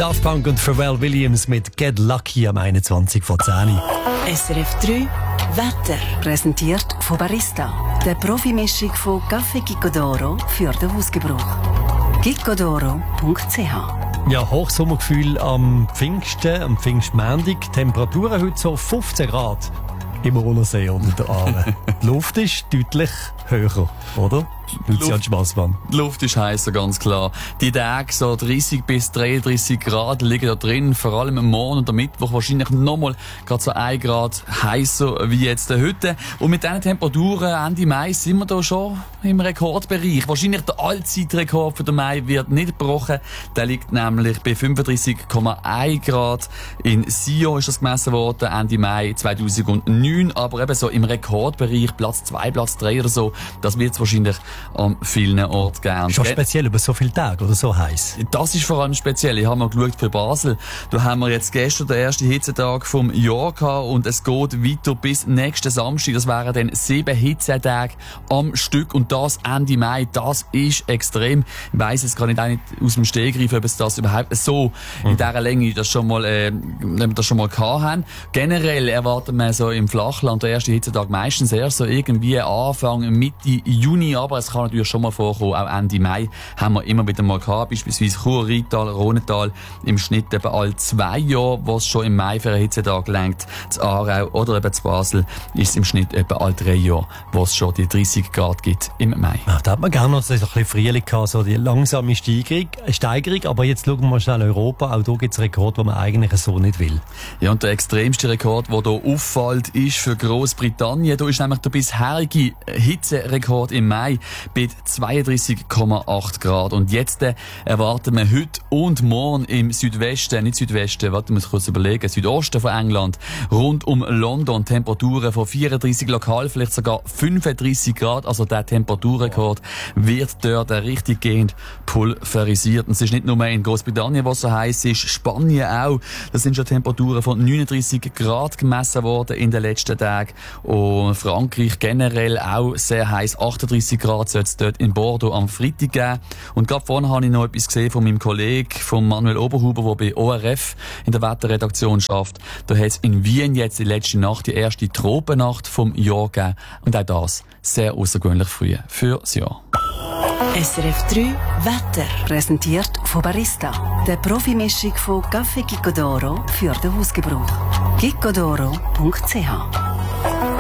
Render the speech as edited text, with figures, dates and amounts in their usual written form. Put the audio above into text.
Daft Punk und Pharrell Williams mit Get Lucky am 21 vor 10. SRF 3 Wetter. Präsentiert von Barista. Der Profimischung von Café Gicodoro für den Hausgebrauch. gicodoro.ch. Ja, Hochsommergefühl am Pfingsten, am Pfingstmontag. Temperaturen heute so 15 Grad im Urnersee unter der Aare. Die Luft ist deutlich höher, oder? Lucian Schmassmann. Die Luft ist heißer, ganz klar. Die Tage so 30 bis 33 Grad liegen da drin, vor allem am Morgen und am Mittwoch wahrscheinlich nochmal gerade so 1 Grad heißer wie jetzt heute. Und mit diesen Temperaturen Ende Mai sind wir da schon im Rekordbereich. Wahrscheinlich der Allzeitrekord für den Mai wird nicht gebrochen. Der liegt nämlich bei 35,1 Grad. In Sion ist das gemessen worden, Ende Mai 2009. Aber eben so im Rekordbereich, Platz 2, Platz 3 oder so, das wird es wahrscheinlich an vielen Orten gern. Schon speziell über so viele Tage oder so heiß. Das ist vor allem speziell. Ich habe mal geschaut für Basel. Da haben wir jetzt gestern den ersten Hitzetag vom Jahr gehabt und es geht weiter bis nächsten Samstag. Das wären dann 7 Hitzetage am Stück und das Ende Mai. Das ist extrem. Ich weiss jetzt gar nicht aus dem Stegreif, ob es das überhaupt so in dieser Länge das schon mal gehabt haben. Generell erwartet man so im Flachland der erste Hitzetag meistens erst so irgendwie Anfang, Mitte Juni, aber es kann natürlich schon mal vorkommen, auch Ende Mai haben wir immer wieder mal gehabt, beispielsweise Chur, Rheintal, Rhonental im Schnitt eben alle 2 Jahre, wo es schon im Mai für einen Hitzetag lenkt. Zu Aarau oder eben zu Basel ist es im Schnitt etwa alle 3 Jahre, wo es schon die 30 Grad gibt im Mai. Ach, da hat man gerne noch so ein bisschen Frühling gehabt, so die langsame Steigerung, aber jetzt schauen wir mal schnell Europa, auch da gibt es einen Rekord, den man eigentlich so nicht will. Ja, und der extremste Rekord, der hier auffällt, ist für Großbritannien. Da ist nämlich der bisherige Hitzerekord im Mai bei 32,8 Grad. Und jetzt erwarten wir heute und morgen im Südwesten, warte, muss ich kurz überlegen, Südosten von England, rund um London Temperaturen von 34 lokal, vielleicht sogar 35 Grad. Also der Temperaturrekord wird dort richtiggehend pulverisiert. Und es ist nicht nur in Großbritannien, was so heiß ist, Spanien auch. Das sind schon Temperaturen von 39 Grad gemessen worden in den letzten Tagen. Und Frankreich generell auch sehr heiß, 38 Grad soll es dort in Bordeaux am Freitag geben. Und gerade vorne habe ich noch etwas gesehen von meinem Kollegen, von Manuel Oberhuber, der bei ORF in der Wetterredaktion schafft. Da hat es in Wien jetzt die letzte Nacht, die erste Tropennacht vom Jahr gegeben. Und auch das sehr außergewöhnlich früh für das Jahr. SRF 3 Wetter. Präsentiert von Barista. Der Profimischung von Café Gicodoro für den Hausgebrauch. gicodoro.ch